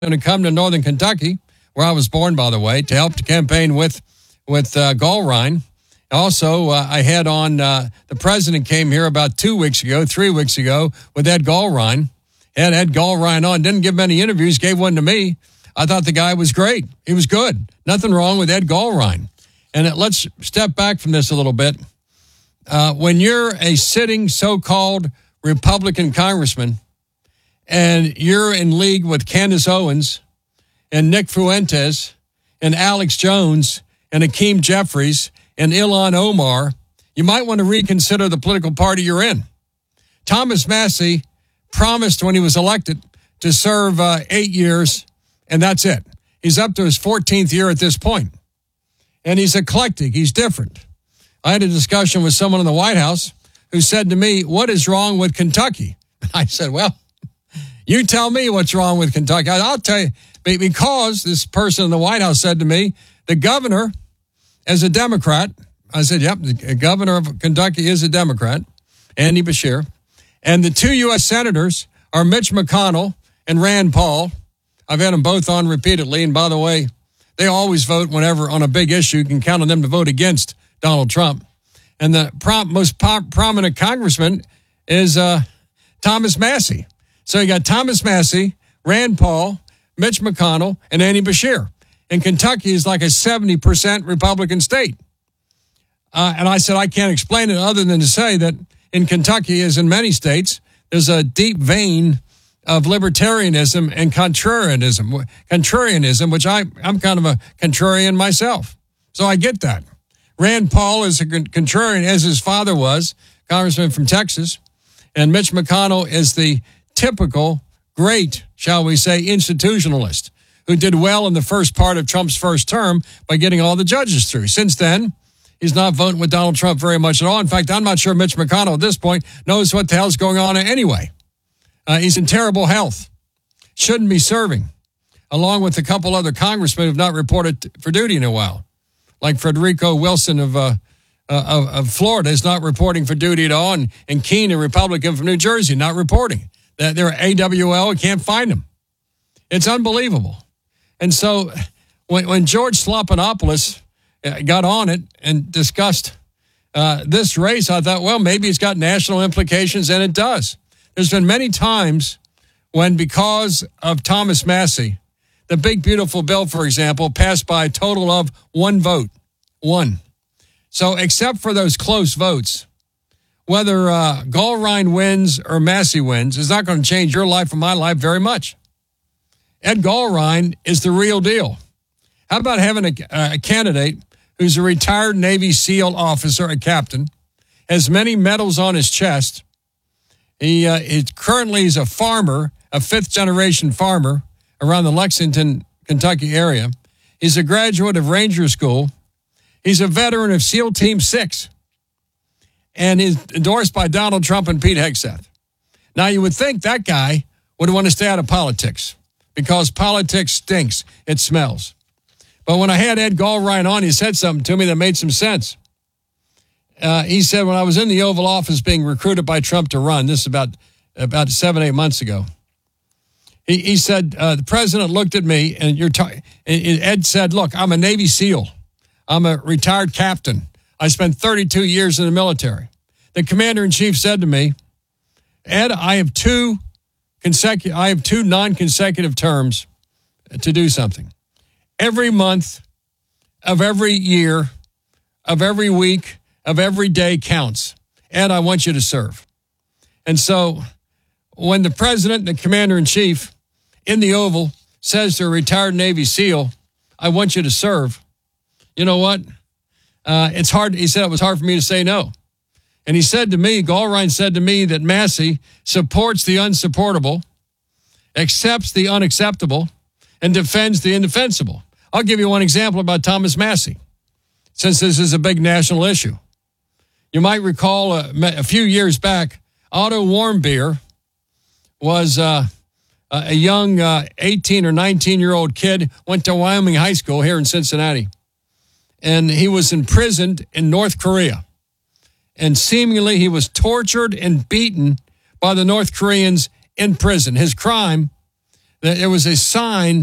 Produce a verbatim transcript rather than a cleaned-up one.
going to come to Northern Kentucky, where I was born, by the way, to help to campaign with with uh, Gulrine. Also, uh, I had on, uh, the president came here about two weeks ago, three weeks ago, with Ed Gulrine. Had Ed Gulrine on, didn't give many interviews, gave one to me. I thought the guy was great. He was good. Nothing wrong with Ed Gulrine. And it, let's step back from this a little bit. Uh, when you're a sitting so-called Republican congressman and you're in league with Candace Owens and Nick Fuentes and Alex Jones and Hakeem Jeffries and Ilhan Omar, you might want to reconsider the political party you're in. Thomas Massie promised when he was elected to serve uh, eight years, and that's it. He's up to his fourteenth year at this point. And he's eclectic. He's different. I had a discussion with someone in the White House who said to me, what is wrong with Kentucky? And I said, well, you tell me what's wrong with Kentucky. I'll tell you, because this person in the White House said to me, the governor, as a Democrat, I said, yep, the governor of Kentucky is a Democrat, Andy Beshear, and the two U S senators are Mitch McConnell and Rand Paul. I've had them both on repeatedly, and by the way, they always vote whenever on a big issue. You can count on them to vote against Donald Trump. And the prom- most po- prominent congressman is uh, Thomas Massie. So you got Thomas Massie, Rand Paul, Mitch McConnell, and Andy Beshear. And Kentucky is like a seventy percent Republican state. Uh, and I said, I can't explain it other than to say that in Kentucky, as in many states, there's a deep vein of libertarianism and contrarianism, contrarianism, which I, I'm kind of a contrarian myself. So I get that. Rand Paul is a contrarian, as his father was, congressman from Texas. And Mitch McConnell is the typical great, shall we say, institutionalist who did well in the first part of Trump's first term by getting all the judges through. Since then, he's not voting with Donald Trump very much at all. In fact, I'm not sure Mitch McConnell at this point knows what the hell's going on anyway. Uh, he's in terrible health. Shouldn't be serving, along with a couple other congressmen who have not reported for duty in a while. Like Federico Wilson of, uh, uh, of, of Florida is not reporting for duty at all, and, and Keene, a Republican from New Jersey, not reporting. They're A W L, can't find them. It's unbelievable. And so when, when George Slopanopoulos got on it and discussed uh, this race, I thought, well, maybe it's got national implications, and it does. There's been many times when, because of Thomas Massie, the big, beautiful bill, for example, passed by a total of one vote. One. So except for those close votes, whether uh, Gulrine wins or Massie wins is not going to change your life or my life very much. Ed Gulrine is the real deal. How about having a, a candidate who's a retired Navy SEAL officer, a captain, has many medals on his chest. He, uh, he currently is a farmer, a fifth-generation farmer around the Lexington, Kentucky area. He's a graduate of Ranger School. He's a veteran of SEAL Team six. And is endorsed by Donald Trump and Pete Hegseth. Now, you would think that guy would want to stay out of politics because politics stinks. It smells. But when I had Ed Gulrine on, he said something to me that made some sense. Uh, he said, when I was in the Oval Office being recruited by Trump to run, this is about, about seven, eight months ago, he, he said, uh, the president looked at me, and you're t- and Ed said, look, I'm a Navy SEAL. I'm a retired captain. I spent thirty-two years in the military. The commander-in-chief said to me, Ed, I have two consecutive, I have two non-consecutive terms to do something. Every month of every year, of every week, of every day counts. Ed, I want you to serve. And so when the president and the commander-in-chief in the Oval says to a retired Navy SEAL, I want you to serve, you know what? Uh, it's hard. He said it was hard for me to say no. And he said to me, Gulrine said to me that Massie supports the unsupportable, accepts the unacceptable, and defends the indefensible. I'll give you one example about Thomas Massie, since this is a big national issue. You might recall a, a few years back, Otto Warmbier was uh, a young uh, eighteen or nineteen-year-old kid, went to Wyoming High School here in Cincinnati. And he was imprisoned in North Korea. And seemingly he was tortured and beaten by the North Koreans in prison. His crime, It was a sign